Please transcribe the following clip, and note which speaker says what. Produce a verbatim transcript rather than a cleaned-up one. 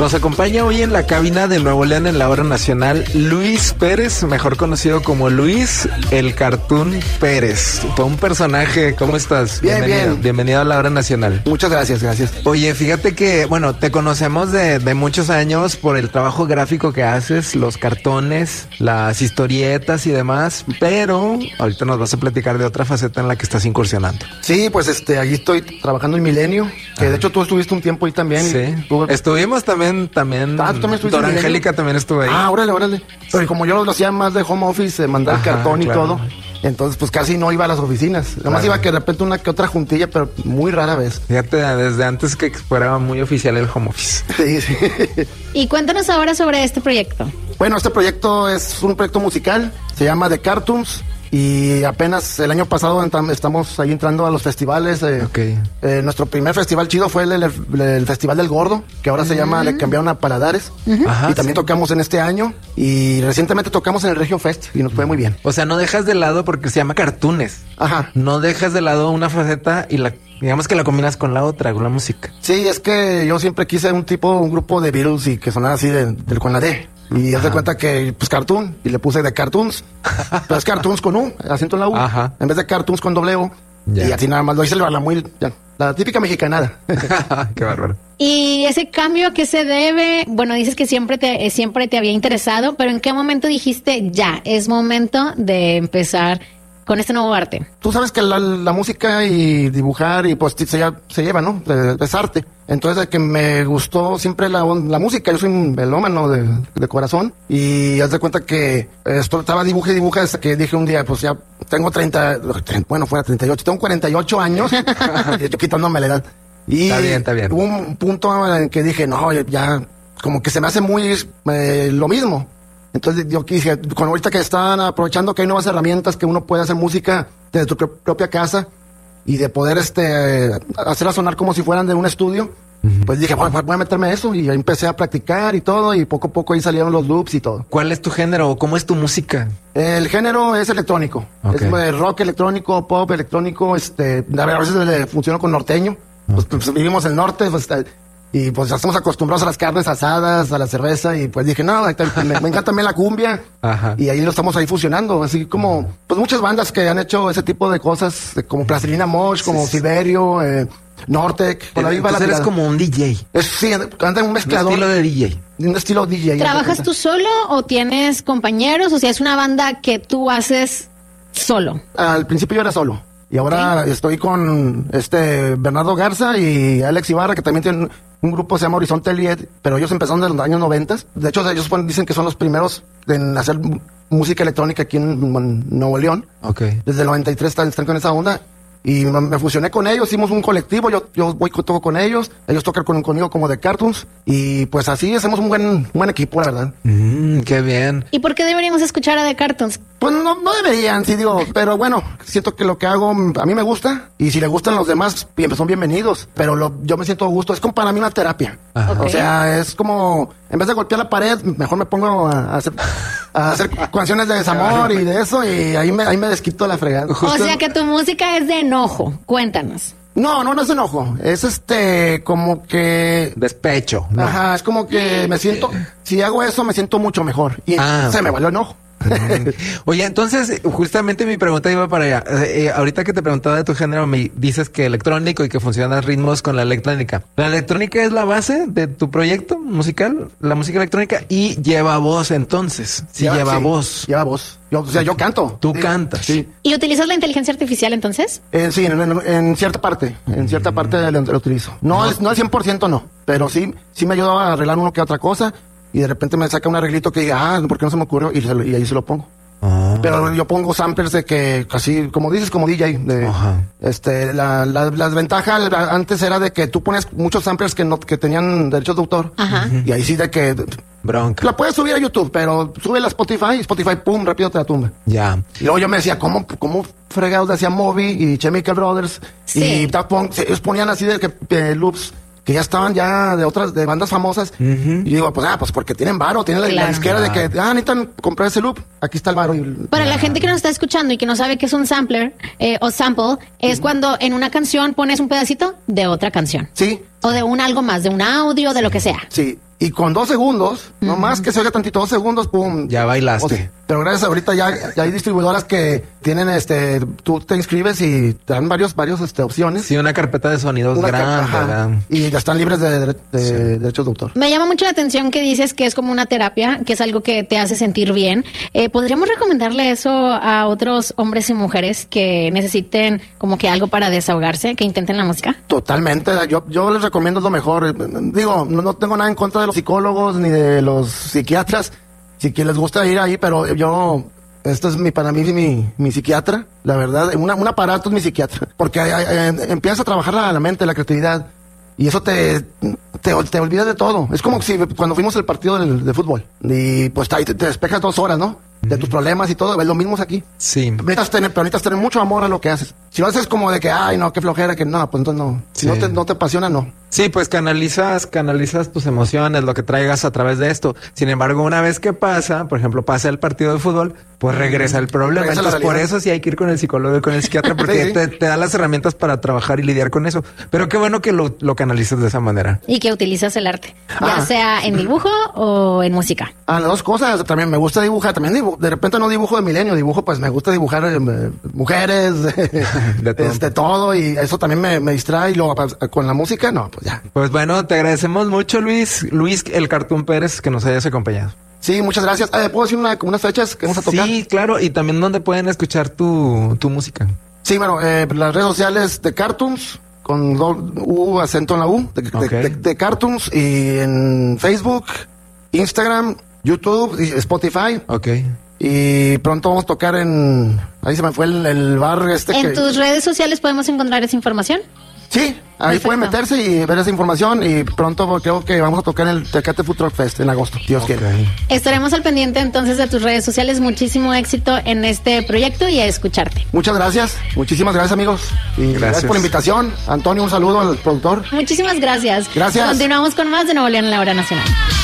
Speaker 1: Nos acompaña hoy en la cabina de Nuevo León en la hora nacional Luis Pérez, mejor conocido como Luis el Cartoon Pérez. Todo un personaje, ¿cómo estás?
Speaker 2: Bien,
Speaker 1: bienvenido,
Speaker 2: bien.
Speaker 1: Bienvenido a la hora nacional.
Speaker 2: Muchas gracias, gracias.
Speaker 1: Oye, fíjate que, bueno, te conocemos de, de muchos años por el trabajo gráfico que haces, los cartones, las historietas y demás, pero ahorita nos vas a platicar de otra faceta en la que estás incursionando.
Speaker 2: Sí, pues este, allí estoy trabajando en Milenio, que de hecho tú estuviste un tiempo ahí también.
Speaker 1: Sí.
Speaker 2: Tú...
Speaker 1: Estuvimos también, también.
Speaker 2: Ah, ¿tú también estuviste
Speaker 1: Dora
Speaker 2: en Milenio?
Speaker 1: Angélica también estuvo ahí.
Speaker 2: Ah, órale, órale. Pero como yo lo hacía más de home office, de mandar
Speaker 1: Ajá,
Speaker 2: cartón y
Speaker 1: claro.
Speaker 2: todo, entonces pues casi no iba a las oficinas. Nada más
Speaker 1: Claro.
Speaker 2: iba que de repente una que otra juntilla, pero muy rara vez.
Speaker 1: Fíjate, desde antes que fuera muy oficial el home office.
Speaker 2: Sí, sí.
Speaker 3: Y cuéntanos ahora sobre este proyecto.
Speaker 2: Bueno, este proyecto es un proyecto musical, se llama The Cartoons. Y apenas el año pasado entam- estamos ahí entrando a los festivales. Eh,
Speaker 1: Ok.
Speaker 2: eh, nuestro primer festival chido fue el, el- el Festival del Gordo, que ahora se llama, le cambiaron a Paladares.
Speaker 1: Ajá,
Speaker 2: Y también
Speaker 1: sí.
Speaker 2: tocamos en este año. Y recientemente tocamos en el Regio Fest y nos fue muy bien.
Speaker 1: O sea, no dejas de lado porque se llama cartoons.
Speaker 2: Ajá.
Speaker 1: No dejas de lado una faceta y la, digamos que la combinas con la otra, con la música.
Speaker 2: Sí, es que yo siempre quise un tipo, un grupo de Beatles y que sonara así de, del con la D. Y haz de cuenta que, pues, cartoon, y le puse de cartoons. Pero es cartoons con U, acento en la U.
Speaker 1: Ajá.
Speaker 2: En vez de cartoons con doble O.
Speaker 1: Ya.
Speaker 2: Y así nada más lo hice la muy, ya, la típica mexicanada.
Speaker 1: Qué bárbaro.
Speaker 3: Y ese cambio, ¿a qué se debe? Bueno, dices que siempre te, eh, siempre te había interesado, pero ¿en qué momento dijiste, ya, es momento de empezar con este nuevo arte?
Speaker 2: Tú sabes que la, la música y dibujar y pues se, lle- se lleva, ¿no? De- Es arte. Entonces, de que me gustó siempre la, la música. Yo soy un melómano de, de corazón. Y haz de cuenta que esto estaba dibuje y dibuje hasta que dije un día, pues ya tengo treinta, bueno, fuera treinta y ocho, tengo cuarenta y ocho años. Yo quitándome la edad. Y
Speaker 1: Está bien, está bien.
Speaker 2: hubo un punto en que dije, no, ya, como que se me hace muy eh, lo mismo. Entonces yo dije, con ahorita que están aprovechando que hay nuevas herramientas que uno puede hacer música desde tu pro- propia casa y de poder este hacerla sonar como si fueran de un estudio, uh-huh. Pues dije, bueno, voy a meterme a eso y ahí empecé a practicar y todo y poco a poco ahí salieron los loops y todo.
Speaker 1: ¿Cuál es tu género o cómo es tu música?
Speaker 2: El género es electrónico,
Speaker 1: Ok.
Speaker 2: es eh, rock electrónico, pop electrónico, este, a ver, a veces le funciona con norteño, pues, pues, vivimos en el norte, pues, eh, y pues estamos acostumbrados a las carnes asadas, a la cerveza, y pues dije, no, me, me encanta también la cumbia,
Speaker 1: Ajá.
Speaker 2: y ahí lo estamos ahí fusionando, así como, pues muchas bandas que han hecho ese tipo de cosas, eh, como Plastilina Mosh, como
Speaker 1: Sí, sí.
Speaker 2: Silverio, eh, Nortec, por ahí va la
Speaker 1: Entonces eres
Speaker 2: tirada.
Speaker 1: como un D J.
Speaker 2: Es, sí, anda un
Speaker 1: Un
Speaker 2: mezclador,
Speaker 1: estilo de D J.
Speaker 2: un estilo D J.
Speaker 3: ¿Trabajas tú solo o tienes compañeros? O sea, es una banda que tú haces solo.
Speaker 2: Al principio yo era solo. Y ahora estoy con este Bernardo Garza y Alex Ibarra, que también tienen un grupo que se llama Horizonte Eliet, pero ellos empezaron en los años noventa. De hecho, ellos fueron- dicen que son los primeros en hacer m- música electrónica aquí en, en Nuevo León.
Speaker 1: Ok.
Speaker 2: Desde el noventa y tres están, están con esa onda. Y me, me fusioné con ellos, hicimos un colectivo, yo, yo voy con, toco con ellos, ellos tocan con, conmigo como de Cartoons. Y pues así hacemos un buen, un buen equipo, la verdad.
Speaker 1: Mm, qué bien.
Speaker 3: ¿Y por qué deberíamos escuchar a The Cartoons?
Speaker 2: Pues no, no deberían, sí digo, pero bueno, siento que lo que hago mm, a mí me gusta y si le gustan los demás, bien, son bienvenidos, pero lo, yo me siento a gusto, es como para mí una terapia.
Speaker 1: Ajá.
Speaker 2: O sea, es como, en vez de golpear la pared, mejor me pongo a, a hacer, a hacer canciones de desamor y de eso y ahí me, ahí me desquito la fregada.
Speaker 3: O sea, que tu música es de enojo. Cuéntanos.
Speaker 2: No, no, no es enojo, es este, como que...
Speaker 1: Despecho. ¿no?
Speaker 2: Ajá, es como que me siento, si hago eso me siento mucho mejor y
Speaker 1: Ah,
Speaker 2: se
Speaker 1: ok.
Speaker 2: me valió enojo.
Speaker 1: Oye, entonces, justamente mi pregunta iba para allá. Eh, eh, ahorita que te preguntaba de tu género, me dices que electrónico y que funcionan ritmos con la electrónica. ¿La electrónica es la base de tu proyecto musical? La música electrónica y lleva voz entonces. Sí, lleva
Speaker 2: sí,
Speaker 1: voz.
Speaker 2: Lleva voz. Yo, o sea, yo canto.
Speaker 1: Tú
Speaker 2: Sí,
Speaker 1: cantas.
Speaker 2: Sí.
Speaker 3: ¿Y utilizas la inteligencia artificial entonces?
Speaker 2: Eh, sí, en, en- en cierta parte, en cierta parte lo, lo utilizo. No, es, no al cien por ciento no, pero sí, sí me ayuda a arreglar uno que otra cosa y de repente me saca un arreglito que diga, ah, ¿por qué no se me ocurrió? Y, se lo- y ahí se lo pongo.
Speaker 1: Ah.
Speaker 2: Pero yo pongo samplers de que casi, como dices, como D J. De,
Speaker 1: Ajá.
Speaker 2: este, la, la, la ventaja la- antes era de que tú pones muchos samplers que no, que tenían derechos de autor.
Speaker 3: Ajá.
Speaker 2: Y ahí sí de que
Speaker 1: Bronca.
Speaker 2: la puedes subir a YouTube, pero sube a Spotify y Spotify, pum, rápido te la tumba.
Speaker 1: Ya.
Speaker 2: Y luego yo me decía, ¿cómo, cómo fregados hacía Moby y Chemical Brothers?
Speaker 3: Sí.
Speaker 2: Y Daft Punk, se- ellos ponían así de que eh, loops que ya estaban ya de otras, de bandas famosas.
Speaker 1: Ujú.
Speaker 2: Y digo, pues, ah, pues porque tienen varo, tienen la, la
Speaker 3: Claro.
Speaker 2: disquera de que, ah, necesitan comprar ese loop. Aquí está el varo. Y,
Speaker 3: Para la gente que nos está escuchando y que no sabe qué es un sampler eh, o sample, es cuando en una canción pones un pedacito de otra canción.
Speaker 2: sí,
Speaker 3: O de un algo más, de un audio, de lo que sea.
Speaker 2: sí. Y con dos segundos, uh-huh. no más que se oiga tantito, dos segundos, pum.
Speaker 1: Ya bailaste.
Speaker 2: O sea, pero gracias, ahorita ya, ya hay distribuidoras que tienen, este, tú te inscribes y te dan varios, varios, este, opciones.
Speaker 1: Sí, una carpeta de sonidos una grande, ¿verdad?
Speaker 2: Y ya están libres de, de, de sí. derechos de autor.
Speaker 3: Me llama mucho la atención que dices que es como una terapia, que es algo que te hace sentir bien. Eh, ¿Podríamos recomendarle eso a otros hombres y mujeres que necesiten como que algo para desahogarse, que intenten la música?
Speaker 2: Totalmente. Yo, yo les recomiendo lo mejor. Digo, no, no tengo nada en contra de los psicólogos ni de los psiquiatras, si que les gusta ir ahí, pero yo, esto es mi, para mí mi, mi psiquiatra, la verdad, una, un aparato es mi psiquiatra, porque eh, empiezas a trabajar la, la mente, la creatividad, y eso te, te, te olvidas de todo. Es como si cuando fuimos al partido de, de fútbol, y pues ahí te, te despejas dos horas, ¿no? De tus problemas y todo, es lo mismo aquí.
Speaker 1: Sí.
Speaker 2: Necesitas tener, pero necesitas tener mucho amor a lo que haces. Si lo haces como de que, ay, no, qué flojera, que no, pues entonces no. Si sí. no, te, no te apasiona, no.
Speaker 1: Sí, pues canalizas, canalizas tus emociones, lo que traigas a través de esto. Sin embargo, una vez que pasa, por ejemplo, pasa el partido de fútbol, pues regresa el problema. Regresa Entonces, por eso sí hay que ir con el psicólogo y con el psiquiatra, porque sí. te, te da las herramientas para trabajar y lidiar con eso. Pero qué bueno que lo, lo canalizas de esa manera.
Speaker 3: Y que utilizas el arte, ya
Speaker 2: ah.
Speaker 3: sea en dibujo o en música.
Speaker 2: Ah, las dos cosas. También me gusta dibujar. También dibujo. De repente no dibujo de milenio, dibujo, pues me gusta dibujar eh, mujeres, de, todo. de todo, y eso también me, me distrae. Y luego con la música, no, pues ya.
Speaker 1: Pues bueno, te agradecemos mucho, Luis, Luis el Cartoon Pérez, que nos hayas acompañado.
Speaker 2: Sí, muchas gracias. Eh, ¿Puedo decir una, unas fechas que vamos a tocar?
Speaker 1: Sí, claro, y también donde pueden escuchar tu, tu música.
Speaker 2: Sí, bueno, eh, las redes sociales de Cartoons, con do, U, acento en la U, de, okay. de, de, de Cartoons, y en Facebook, Instagram, YouTube y Spotify.
Speaker 1: Ok.
Speaker 2: Y pronto vamos a tocar en... Ahí se me fue el, el bar este
Speaker 3: ¿En
Speaker 2: que...
Speaker 3: tus redes sociales podemos encontrar esa información?
Speaker 2: Sí, ahí Perfecto. Pueden meterse y ver esa información, y pronto creo que vamos a tocar en el Tecate Food Truck Fest en agosto, Dios okay. quiere.
Speaker 3: Estaremos al pendiente entonces de tus redes sociales. Muchísimo éxito en este proyecto y a escucharte.
Speaker 2: Muchas gracias, muchísimas gracias, amigos. Y gracias, gracias por la invitación. Antonio, un saludo al productor.
Speaker 3: Muchísimas gracias.
Speaker 2: Gracias.
Speaker 3: Continuamos con más de Nuevo León en la Hora Nacional.